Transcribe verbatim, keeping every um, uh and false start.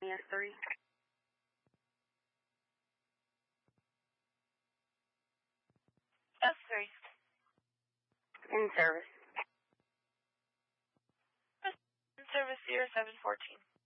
S three. S three. In service. In service, Sierra seven fourteen.